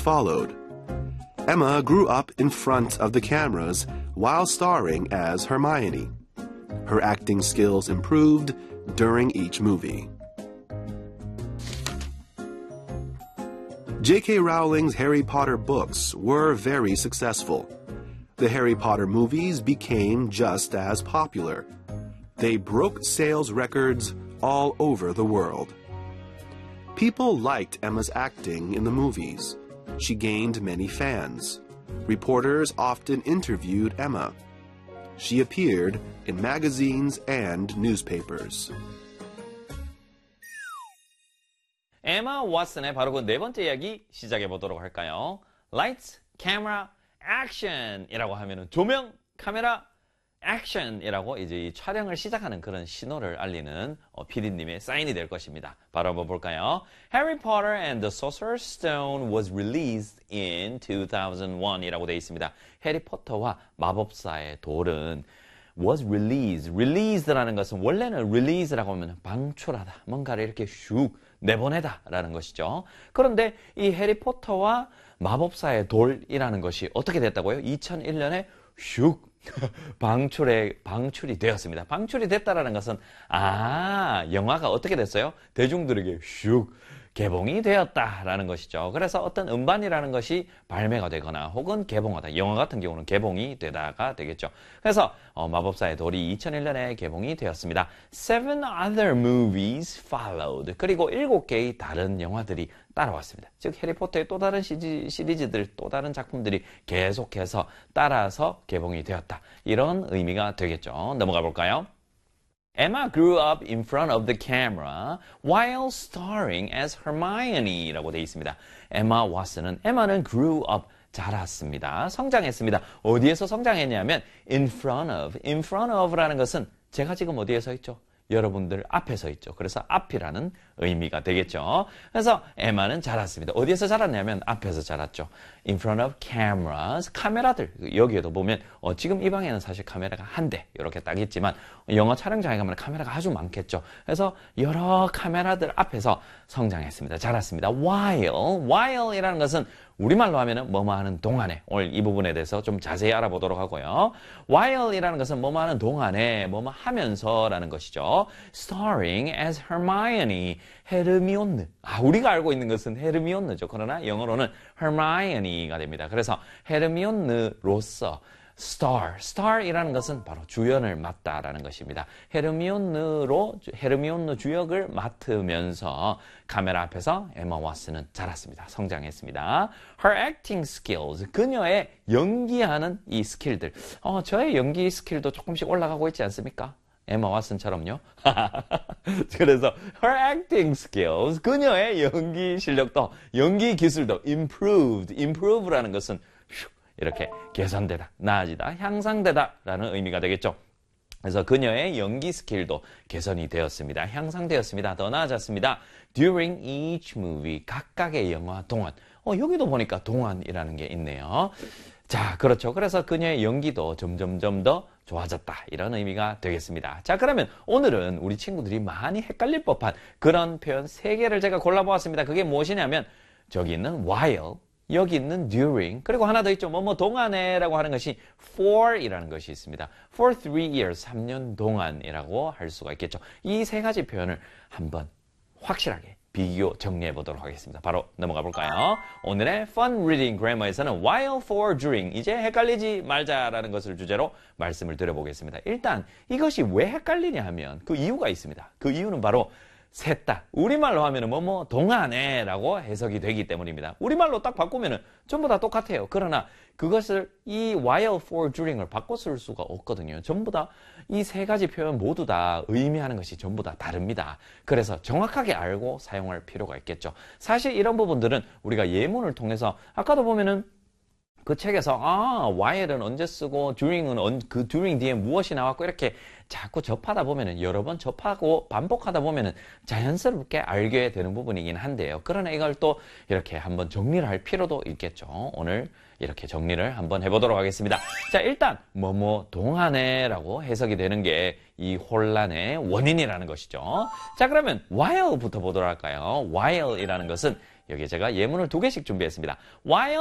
followed. Emma grew up in front of the cameras while starring as Hermione. Her acting skills improved during each movie. J.K. Rowling's Harry Potter books were very successful. The Harry Potter movies became just as popular. They broke sales records all over the world. People liked Emma's acting in the movies. She gained many fans. Reporters often interviewed Emma. She appeared in magazines and newspapers. 에마 왓슨의 바로 그 네 번째 이야기 시작해 보도록 할까요? Lights, camera, action 이라고 하면은 조명, 카메라, action이라고 이제 이 촬영을 시작하는 그런 신호를 알리는 PD님의 사인이 될 것입니다. 바로 한번 볼까요? Harry Potter and the Sorcerer's Stone was released in 2001 이라고 되어 있습니다. 해리포터와 마법사의 돌은 was released. released라는 것은 원래는 release라고 하면 방출하다. 뭔가를 이렇게 슉 내보내다 라는 것이죠. 그런데 이 해리포터와 마법사의 돌이라는 것이 어떻게 됐다고요? 2001년에 슉 방출이 되었습니다. 방출이 됐다라는 것은 영화가 어떻게 됐어요? 대중들에게 슉 개봉이 되었다라는 것이죠. 그래서 어떤 음반이라는 것이 발매가 되거나 혹은 개봉하다. 영화 같은 경우는 개봉이 되다가 되겠죠. 그래서 마법사의 돌이 2001년에 개봉이 되었습니다. Seven other movies followed. 그리고 7개의 다른 영화들이 따라왔습니다. 즉 해리포터의 또 다른 시리즈들, 또 다른 작품들이 계속해서 따라서 개봉이 되었다. 이런 의미가 되겠죠. 넘어가 볼까요? Emma grew up in front of the camera while starring as Hermione 라고 되어 있습니다. 에마 왓슨은 grew up, 자랐습니다. 성장했습니다. 어디에서 성장했냐면 in front of라는 것은 제가 지금 어디에 서 있죠? 여러분들 앞에 서 있죠. 그래서 앞이라는 의미가 되겠죠. 그래서 에마는 자랐습니다. 어디에서 자랐냐면 앞에서 자랐죠. In front of cameras, 카메라들. 여기에도 보면 지금 이 방에는 사실 카메라가 한 대 이렇게 딱 있지만 영화 촬영장에 가면 카메라가 아주 많겠죠. 그래서 여러 카메라들 앞에서 성장했습니다. 자랐습니다. while이라는 것은 우리말로 하면은 뭐뭐 하는 동안에, 오늘 이 부분에 대해서 좀 자세히 알아보도록 하고요. while이라는 것은 뭐뭐 하는 동안에, 뭐뭐 하면서라는 것이죠. starring as Hermione, 헤르미온느. 우리가 알고 있는 것은 헤르미온느죠. 그러나 영어로는 Hermione가 됩니다. 그래서 헤르미온느로서 star이라는 것은 바로 주연을 맡다라는 것입니다. 헤르미온느 주역을 맡으면서 카메라 앞에서 에마 왓슨은 자랐습니다. 성장했습니다. Her acting skills, 그녀의 연기하는 이 스킬들. 저의 연기 스킬도 조금씩 올라가고 있지 않습니까? 에마 왓슨처럼요. 그래서 her acting skills, 그녀의 연기 실력도, 연기 기술도 improve라는 것은 이렇게 개선되다, 나아지다, 향상되다 라는 의미가 되겠죠. 그래서 그녀의 연기 스킬도 개선이 되었습니다. 향상되었습니다. 더 나아졌습니다. During each movie, 각각의 영화 동안. 여기도 보니까 동안이라는 게 있네요. 자, 그렇죠. 그래서 그녀의 연기도 점점점 더 좋아졌다. 이런 의미가 되겠습니다. 자, 그러면 오늘은 우리 친구들이 많이 헷갈릴 법한 그런 표현 3개를 제가 골라보았습니다. 그게 무엇이냐면 저기 있는 while, 여기 있는 during, 그리고 하나 더 있죠. 뭐뭐 동안에라고 하는 것이 for이라는 것이 있습니다. For 3 years, 3년 동안이라고 할 수가 있겠죠. 이 3가지 표현을 한번 확실하게 비교 정리해 보도록 하겠습니다. 바로 넘어가 볼까요? 오늘의 Fun Reading Grammar에서는 while, for, during, 이제 헷갈리지 말자라는 것을 주제로 말씀을 드려보겠습니다. 일단 이것이 왜 헷갈리냐 하면 그 이유가 있습니다. 그 이유는 바로 셋 다 우리말로 하면은 뭐뭐 동안에 라고 해석이 되기 때문입니다. 우리말로 딱 바꾸면은 전부 다 똑같아요. 그러나 그것을 이 while, for, during을 바꿔 쓸 수가 없거든요. 전부 다 이 3가지 표현 모두 다 의미하는 것이 전부 다 다릅니다. 그래서 정확하게 알고 사용할 필요가 있겠죠. 사실 이런 부분들은 우리가 예문을 통해서 아까도 보면은 그 책에서 while은 언제 쓰고 during은 그 during 뒤에 무엇이 나왔고 이렇게 자꾸 접하다 보면은 여러 번 접하고 반복하다 보면은 자연스럽게 알게 되는 부분이긴 한데요. 그러나 이걸 또 이렇게 한번 정리를 할 필요도 있겠죠. 오늘 이렇게 정리를 한번 해보도록 하겠습니다. 자, 일단 뭐뭐 동안에라고 해석이 되는 게 이 혼란의 원인이라는 것이죠. 자, 그러면 while부터 보도록 할까요? while이라는 것은 여기 제가 예문을 2개씩 준비했습니다. While